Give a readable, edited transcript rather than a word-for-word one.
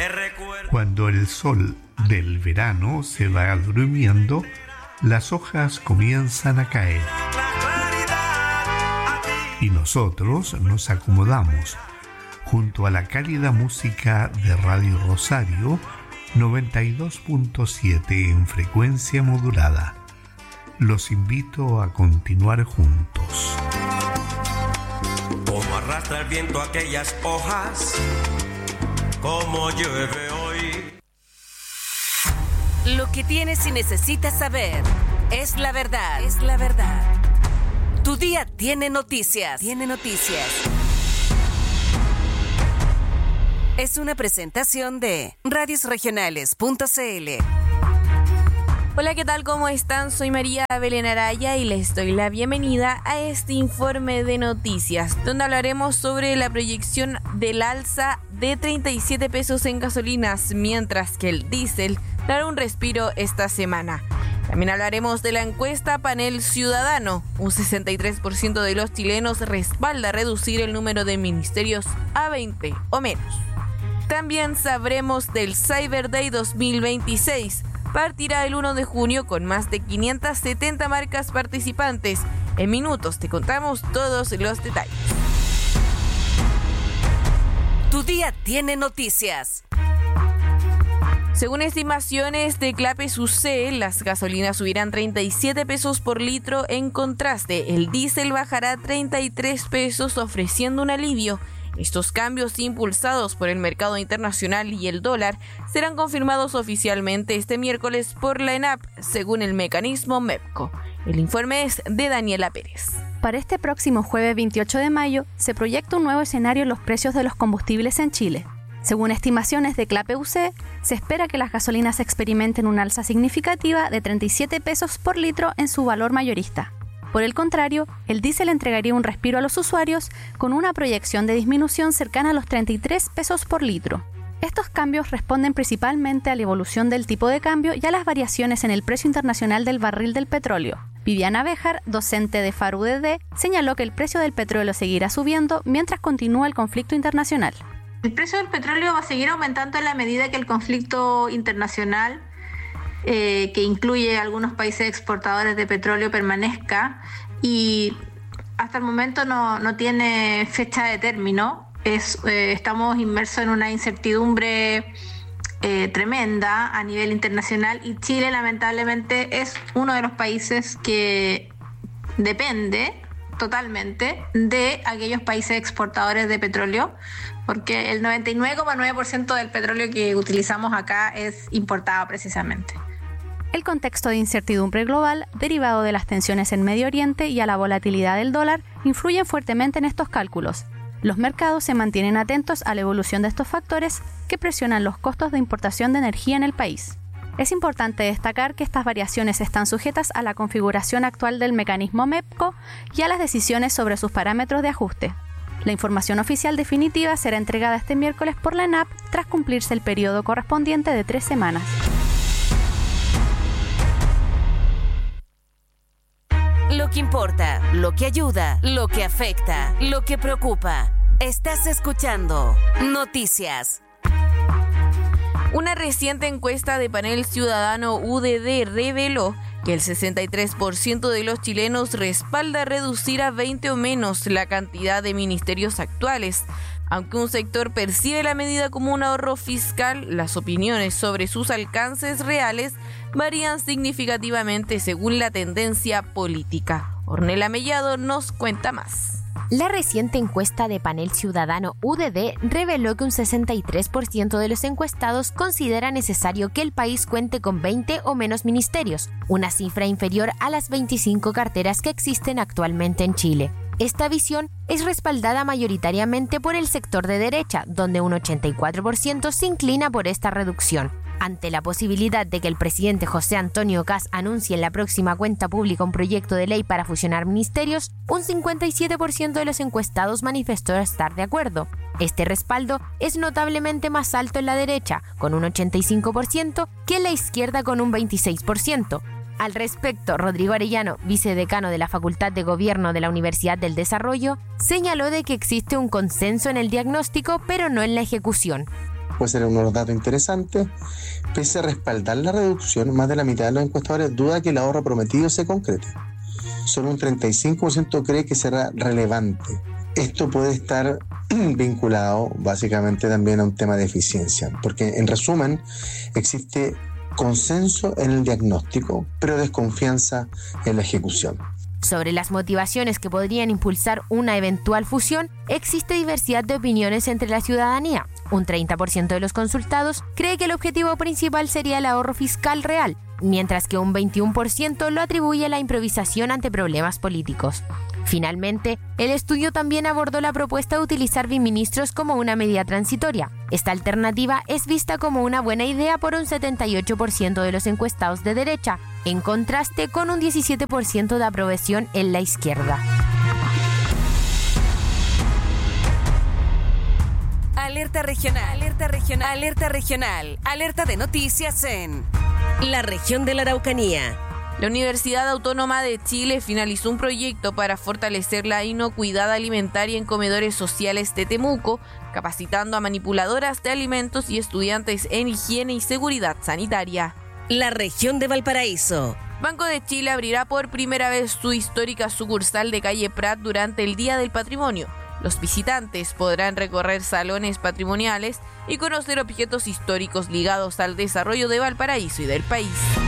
Cuando el sol del verano se va durmiendo, las hojas comienzan a caer. Y nosotros nos acomodamos junto a la cálida música de Radio Rosario 92.7 en frecuencia modulada. Los invito a continuar juntos. Como arrastra el viento aquellas hojas, como llueve hoy. Lo que tienes y necesitas saber es la verdad. Es la verdad. Tu día tiene noticias. Tiene noticias. Es una presentación de radiosregionales.cl. Hola, ¿qué tal? ¿Cómo están? Soy María Belén Araya y les doy la bienvenida a este informe de noticias, donde hablaremos sobre la proyección del alza de 37 pesos en gasolinas, mientras que el diésel dará un respiro esta semana. También hablaremos de la encuesta Panel Ciudadano. Un 63% de los chilenos respalda reducir el número de ministerios a 20 o menos. También sabremos del Cyber Day 2026. Partirá el 1 de junio con más de 570 marcas participantes. En minutos te contamos todos los detalles. Tu día tiene noticias. Según estimaciones de Clapes UC, las gasolinas subirán 37 pesos por litro. En contraste, el diésel bajará 33 pesos, ofreciendo un alivio. Estos cambios, impulsados por el mercado internacional y el dólar, serán confirmados oficialmente este miércoles por la ENAP, según el mecanismo MEPCO. El informe es de Daniela Pérez. Para este próximo jueves 28 de mayo, se proyecta un nuevo escenario en los precios de los combustibles en Chile. Según estimaciones de Clape UC, se espera que las gasolinas experimenten una alza significativa de 37 pesos por litro en su valor mayorista. Por el contrario, el diésel entregaría un respiro a los usuarios con una proyección de disminución cercana a los 33 pesos por litro. Estos cambios responden principalmente a la evolución del tipo de cambio y a las variaciones en el precio internacional del barril del petróleo. Viviana Béjar, docente de FAR-UDD, señaló que el precio del petróleo seguirá subiendo mientras continúa el conflicto internacional. El precio del petróleo va a seguir aumentando en la medida que el conflicto internacional, que incluye algunos países exportadores de petróleo, permanezca, y hasta el momento no tiene fecha de término. Estamos inmersos en una incertidumbre tremenda a nivel internacional, y Chile lamentablemente es uno de los países que depende totalmente de aquellos países exportadores de petróleo, porque el 99,9% del petróleo que utilizamos acá es importado precisamente. El contexto de incertidumbre global, derivado de las tensiones en Medio Oriente y a la volatilidad del dólar, influyen fuertemente en estos cálculos. Los mercados se mantienen atentos a la evolución de estos factores que presionan los costos de importación de energía en el país. Es importante destacar que estas variaciones están sujetas a la configuración actual del mecanismo MEPCO y a las decisiones sobre sus parámetros de ajuste. La información oficial definitiva será entregada este miércoles por la ENAP tras cumplirse el periodo correspondiente de 3 semanas. Lo que importa, lo que ayuda, lo que afecta, lo que preocupa. Estás escuchando Noticias. Una reciente encuesta de Panel Ciudadano UDD reveló que el 63% de los chilenos respalda reducir a 20 o menos la cantidad de ministerios actuales. Aunque un sector percibe la medida como un ahorro fiscal, las opiniones sobre sus alcances reales varían significativamente según la tendencia política. Ornella Mellado nos cuenta más. La reciente encuesta de Panel Ciudadano UDD reveló que un 63% de los encuestados considera necesario que el país cuente con 20 o menos ministerios, una cifra inferior a las 25 carteras que existen actualmente en Chile. Esta visión es respaldada mayoritariamente por el sector de derecha, donde un 84% se inclina por esta reducción. Ante la posibilidad de que el presidente José Antonio Kast anuncie en la próxima cuenta pública un proyecto de ley para fusionar ministerios, un 57% de los encuestados manifestó estar de acuerdo. Este respaldo es notablemente más alto en la derecha, con un 85%, que en la izquierda, con un 26%. Al respecto, Rodrigo Arellano, vicedecano de la Facultad de Gobierno de la Universidad del Desarrollo, señaló de que existe un consenso en el diagnóstico, pero no en la ejecución. puede ser uno de los datos interesantes. Pese a respaldar la reducción, más de la mitad de los encuestadores duda que el ahorro prometido se concrete. Solo un 35% cree que será relevante. Esto puede estar vinculado básicamente también a un tema de eficiencia, porque en resumen existe consenso en el diagnóstico, pero desconfianza en la ejecución. Sobre las motivaciones que podrían impulsar una eventual fusión, existe diversidad de opiniones entre la ciudadanía. Un 30% de los consultados cree que el objetivo principal sería el ahorro fiscal real, mientras que un 21% lo atribuye a la improvisación ante problemas políticos. Finalmente, el estudio también abordó la propuesta de utilizar biministros como una medida transitoria. Esta alternativa es vista como una buena idea por un 78% de los encuestados de derecha, en contraste con un 17% de aprobación en la izquierda. Alerta regional, alerta regional, alerta regional, alerta de noticias en la región de la Araucanía. La Universidad Autónoma de Chile finalizó un proyecto para fortalecer la inocuidad alimentaria en comedores sociales de Temuco, capacitando a manipuladoras de alimentos y estudiantes en higiene y seguridad sanitaria. La región de Valparaíso. Banco de Chile abrirá por primera vez su histórica sucursal de calle Prat durante el Día del Patrimonio. Los visitantes podrán recorrer salones patrimoniales y conocer objetos históricos ligados al desarrollo de Valparaíso y del país.